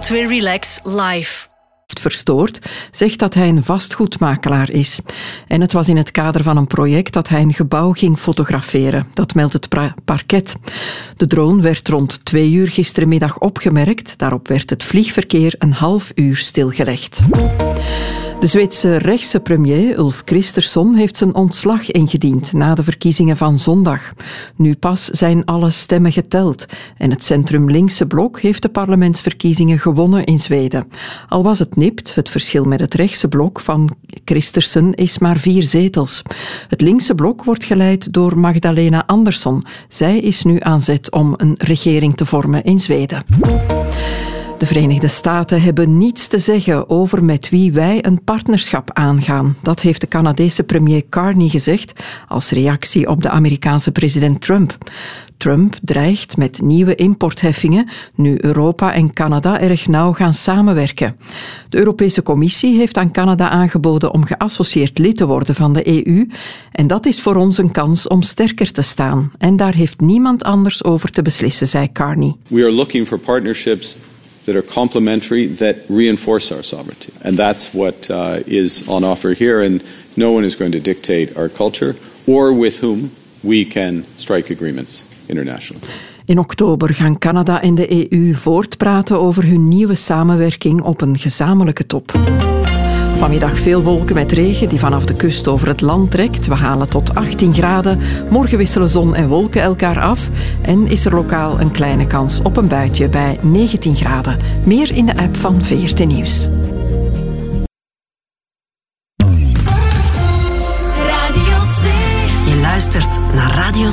2 Relax live. Verstoord, zegt dat hij een vastgoedmakelaar is. En het was in het kader van een project dat hij een gebouw ging fotograferen. Dat meldt het Parket. De drone werd rond 2 uur gistermiddag opgemerkt. Daarop werd het vliegverkeer een half uur stilgelegd. De Zweedse rechtse premier Ulf Kristersson heeft zijn ontslag ingediend na de verkiezingen van zondag. Nu pas zijn alle stemmen geteld en het centrum-linkse blok heeft de parlementsverkiezingen gewonnen in Zweden. Al was het nipt, het verschil met het rechtse blok van Kristersson is maar 4 zetels. Het linkse blok wordt geleid door Magdalena Andersson. Zij is nu aan zet om een regering te vormen in Zweden. De Verenigde Staten hebben niets te zeggen over met wie wij een partnerschap aangaan. Dat heeft de Canadese premier Carney gezegd als reactie op de Amerikaanse president Trump. Trump dreigt met nieuwe importheffingen nu Europa en Canada erg nauw gaan samenwerken. De Europese Commissie heeft aan Canada aangeboden om geassocieerd lid te worden van de EU. En dat is voor ons een kans om sterker te staan. En daar heeft niemand anders over te beslissen, zei Carney. We are looking for partnerships that are complementary, that reinforce our sovereignty. And that's what is on offer here, and no one is going to dictate our culture or with whom we can strike agreements internationally. In oktober gaan Canada en de EU voortpraten over hun nieuwe samenwerking op een gezamenlijke top. Vanmiddag veel wolken met regen die vanaf de kust over het land trekt. We halen tot 18 graden. Morgen wisselen zon en wolken elkaar af. En is er lokaal een kleine kans op een buitje bij 19 graden. Meer in de app van VRT Nieuws. Radio 2. Je luistert naar Radio